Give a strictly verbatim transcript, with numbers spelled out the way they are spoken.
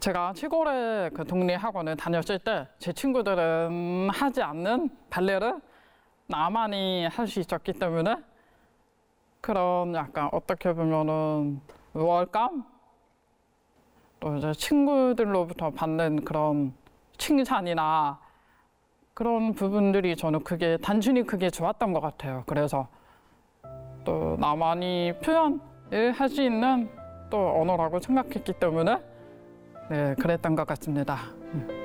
제가 시골에 그 동네 학원을 다녔을 때 제 친구들은 하지 않는 발레를 나만이 할 수 있었기 때문에 그런 약간 어떻게 보면은 우월감 또 이제 친구들로부터 받는 그런 칭찬이나 그런 부분들이 저는 그게 단순히 그게 좋았던 것 같아요. 그래서 또 나만이 표현을 할 수 있는 또 언어라고 생각했기 때문에 네, 그랬던 것 같습니다.